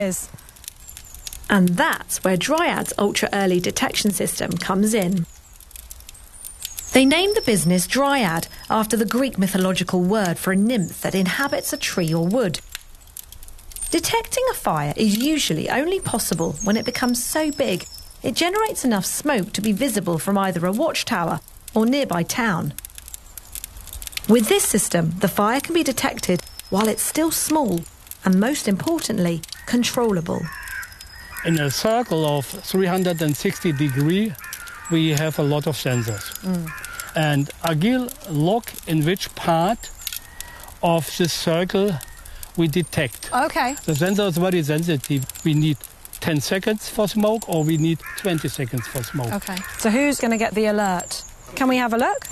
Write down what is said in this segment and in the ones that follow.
And that's where Dryad's ultra-early detection system comes in. They named the business Dryad after the Greek mythological word for a nymph that inhabits a tree or wood. Detecting a fire is usually only possible when it becomes so big it generates enough smoke to be visible from either a watchtower or nearby town. With this system, the fire can be detected while it's still small and, most importantly, controllable. In a circle of 360 degrees, we have a lot of sensors. And Agile look in which part of this circle we detect. Okay. The sensor is very sensitive. We need 10 seconds for smoke or we need 20 seconds for smoke. Okay. So who's going to get the alert? Can we have a look?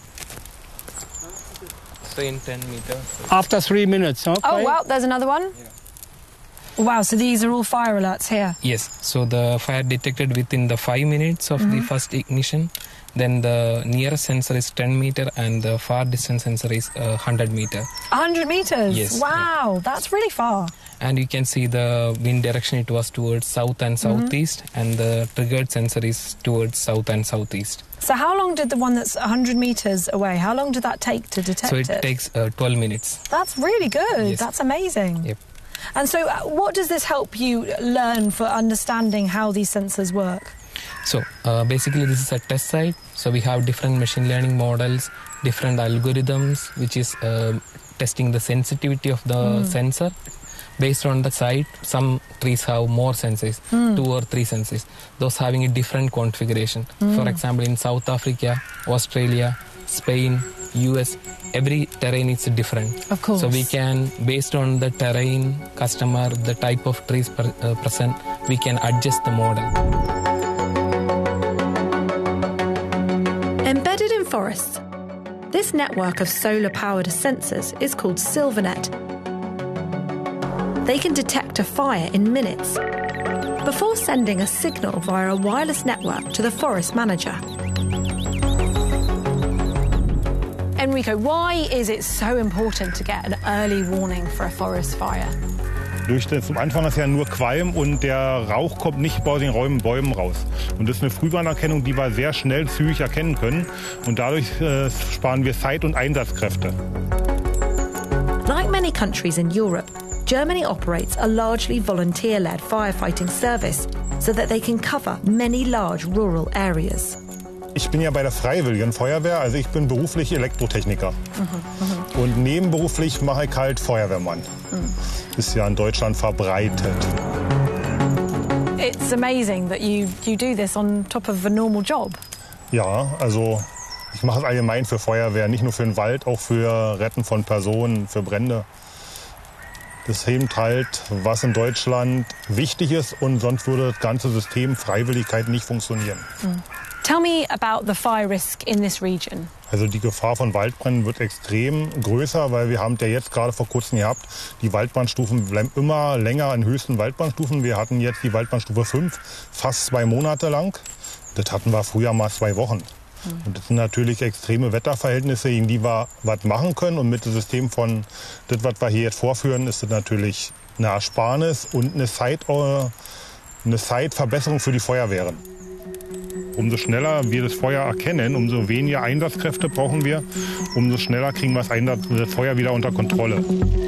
So in 10 meters. After 3 minutes, okay? Oh, wow, there's another one. Yeah. Wow, so these are all fire alerts here? Yes, so the fire detected within the 5 minutes of the first ignition. Then the nearest sensor is 10 meter and the far distance sensor is 100 meter. 100 meters? Yes. Wow, that's really far. And you can see the wind direction, it was towards south and southeast, and the triggered sensor is towards south and southeast. So how long did the one that's 100 meters away, how long did that take to detect it? So it takes 12 minutes. That's really good. Yes. That's amazing. Yep. And so what does this help you learn for understanding how these sensors work? So basically this is a test site. So we have different machine learning models, different algorithms, which is testing the sensitivity of the sensor. Based on the site, some trees have more sensors, 2 or 3 sensors, those having a different configuration. For example, in South Africa, Australia, Spain, US, every terrain is different. Of course. So we can, based on the terrain, customer, the type of trees present, we can adjust the model. Embedded in forests, this network of solar-powered sensors is called Silvernet. They can detect a fire in minutes before sending a signal via a wireless network to the forest manager. Enrico, why is it so important to get an early warning for a forest fire? Zum Anfang ist ja nur Qualm und der Rauch kommt nicht aus den Bäumen raus. Und das ist eine Frühwarnerkennung, die wir sehr schnell, zügig erkennen können. Und dadurch sparen wir Zeit und Einsatzkräfte. Like many countries in Europe, Germany operates a largely volunteer-led firefighting service so that they can cover many large rural areas. Ich bin ja bei der Freiwilligen Feuerwehr, also ich bin beruflich Elektrotechniker. Und nebenberuflich mache ich halt Feuerwehrmann. Ist ja in Deutschland verbreitet. It's amazing that you do this on top of a normal job. Ja, also ich mache es allgemein für Feuerwehr, nicht nur für den Wald, auch für Retten von Personen, für Brände. Das hilft halt, was in Deutschland wichtig ist, und sonst würde das ganze System Freiwilligkeit nicht funktionieren. Tell me about the fire risk in this region. Also die Gefahr von Waldbränden wird extrem größer, weil wir haben ja jetzt gerade vor kurzem gehabt, die Waldbrandstufen bleiben immer länger in höchsten Waldbrandstufen. Wir hatten jetzt die Waldbrandstufe 5 fast 2 Monate lang. Das hatten wir früher mal 2 Wochen. Und das sind natürlich extreme Wetterverhältnisse, gegen die wir was machen können. Und mit dem System von das, was wir hier jetzt vorführen, ist das natürlich eine Ersparnis und eine Zeitverbesserung für die Feuerwehren. Umso schneller wir das Feuer erkennen, umso weniger Einsatzkräfte brauchen wir, umso schneller kriegen wir das Feuer wieder unter Kontrolle.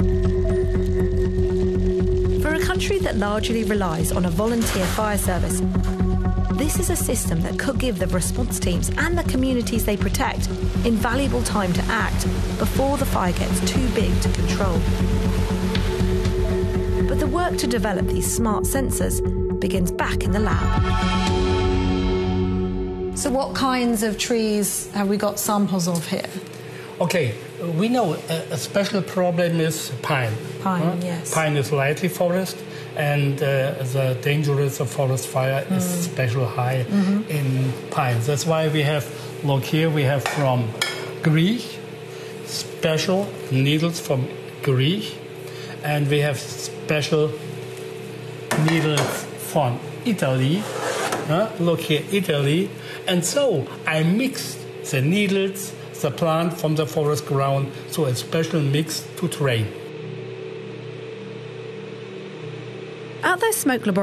For a country that largely relies on a volunteer fire service, this is a system that could give the response teams and the communities they protect invaluable time to act before the fire gets too big to control. But the work to develop these smart sensors begins back in the lab. So what kinds of trees have we got samples of here? Okay, we know a special problem is pine. Pine, yes. Pine is lightly forest, and the dangerous of forest fire is special high in pine. That's why we have, look here, we have from Greece, special needles from Greece, and we have special needles from Italy. Look here, Italy. And so I mixed the needles, the plant from the forest ground, so a special mix to train. At those smoke laboratories